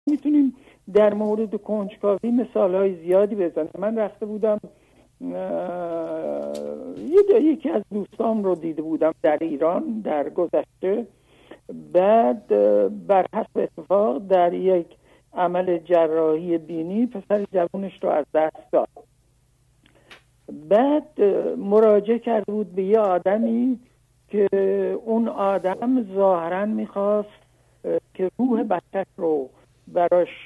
میتونیم در مورد کنجکاوی مثالهای زیادی بزنیم. من رفته بودم یکی از دوستام رو دیده بودم در ایران در گذشته. بعد بر حسب اتفاق در یک عمل جراحی بینی پسر جوانش رو از دست داد. بعد مراجعه کرده بود به یه آدمی که اون آدم ظاهراً میخواست که روح بچه‌ش رو براش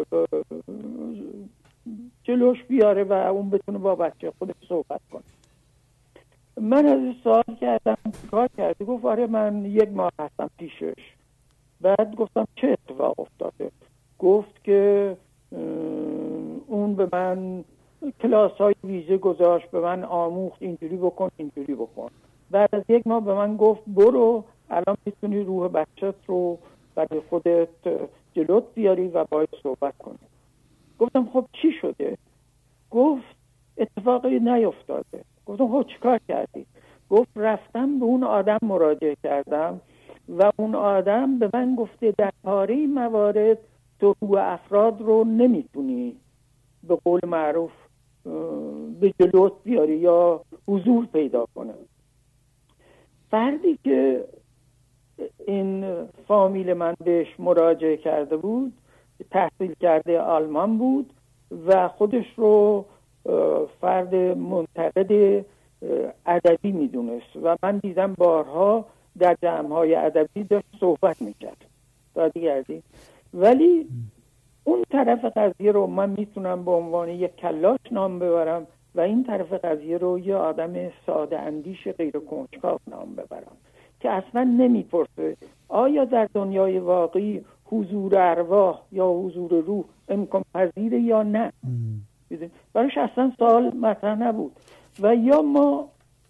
جلوش بیاره و اون بتونه با بچه خودش صحبت کنه. من از سوال کردم کار کردی؟ گفت آره من 1 ماه هستم پیشش. بعد گفتم چه اتفاق افتاده؟ گفت که اون به من کلاس های ویژه گذاشت، به من آموخت اینجوری بکن اینجوری بکن. بعد از 1 ماه به من گفت برو الان میتونی روح بچت رو برای خودت جلوت بیاری و باید صحبت کنی. گفتم خب چی شده؟ گفت اتفاقی نیفتاده. گفتم خب چیکار کردی؟ گفت رفتم به اون آدم مراجعه کردم و اون آدم به من گفته در پاره موارد تو روح افراد رو نمیتونی به قول معروف به جلوت بیاری یا حضور پیدا کنه. فردی که این فامیل من بهش مراجعه کرده بود تحصیل کرده آلمان بود و خودش رو فرد منتقد ادبی میدونست و من دیدم بارها در جمع‌های ادبی داشت صحبت میکرد دادیگردی. ولی اون طرف قضیه رو من میتونم به عنوان یک کلاش نام ببرم و این طرف قضیه رو یه آدم ساده اندیش غیر کنجکاو نام ببرم که اصلا نمیپرسه آیا در دنیای واقعی حضور ارواح یا حضور روح امکان پذیره یا نه. براش اصلا سوال مطرح نبود. و یا ما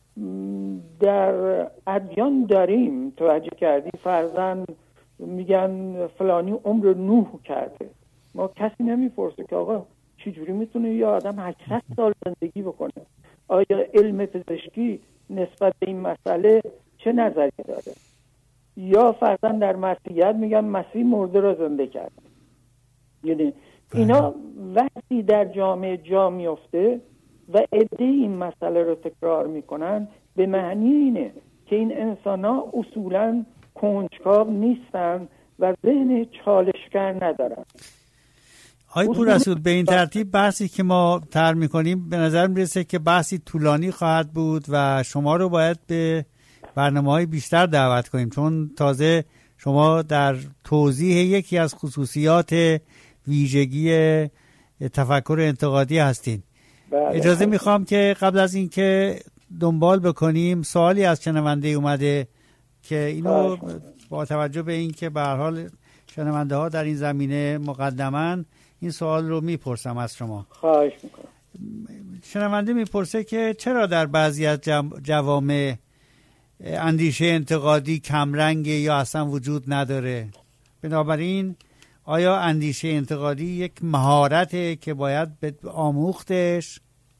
در ادیان داریم توجه کردی فرضاً میگن فلانی عمر نوح کرده. ما کسی نمیپرسه که آقا چجوری میتونه یه آدم 800 سال زندگی بکنه؟ آیا علم پزشکی نسبت به این مسئله چه نظری داره؟ یا فرضاً در مسیحیت میگن مسیح مرده را زنده کرد. یعنی اینا وقتی در جامعه جا میفته و عده این مسئله رو تکرار میکنن به معنی اینه که این انسان‌ها اصولاً کنجکاو نیستن و ذهن چالشگر ندارن. آقای پوررسول به این ترتیب بحثی که ما طرح میکنیم به نظر میرسه که بحثی طولانی خواهد بود و شما رو باید به برنامه‌های بیشتر دعوت کنیم، چون تازه شما در توضیح یکی از خصوصیات ویژگی تفکر انتقادی هستین. اجازه میخوام که قبل از اینکه دنبال بکنیم سوالی از شنونده اومده که اینو با توجه به اینکه به هر حال شنونده ها در این زمینه مقدماً این سوال رو میپرسم از شما. خواهش میکنم. شنونده میپرسه که چرا در بعضی از جوامع اندیشه انتقادی کمرنگ یا اصلا وجود نداره؟ بنابراین آیا اندیشه انتقادی یک مهارته که باید آموختش؟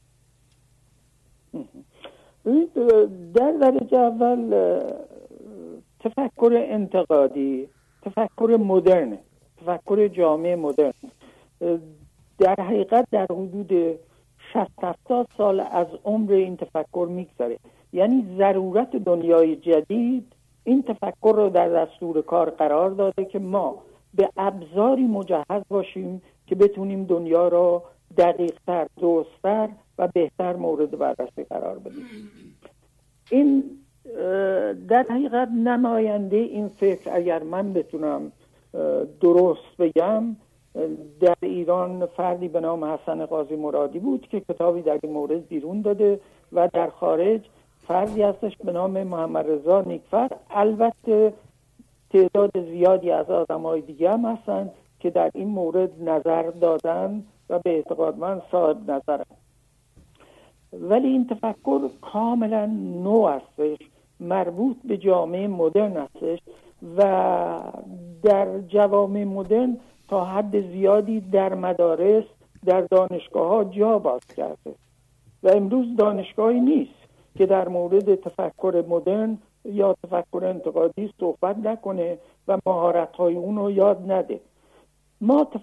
در درجه اول تفکر انتقادی تفکر مدرن، تفکر جامعه مدرن در حقیقت در حدود 60-70 سال از عمر این تفکر میگذره. یعنی ضرورت دنیای جدید این تفکر رو در دستور کار قرار داده که ما به ابزاری مجهز باشیم که بتونیم دنیا رو دقیق‌تر، درست‌تر و بهتر مورد بررسی قرار بدیم. این در حقیقت نماینده این فکر اگر من بتونم درست بگم در ایران فردی به نام حسن قاضی مرادی بود که کتابی در این مورد بیرون داده و در خارج فردی هستش به نام محمد رضا نیکفر. البته تعداد زیادی از آدمای دیگه هم هستن که در این مورد نظر دادن و به اعتقاد من صاحب نظرن. ولی این تفکر کاملا نو هستش، مربوط به جامعه مدرن هستش و در جوامع مدرن تا حد زیادی در مدارس، در دانشگاه ها جا باز کرده و امروز دانشگاهی نیست که در مورد تفکر مدرن یا تفکر انتقادی صحبت نکنه و مهارت‌های اون رو یاد نده. ما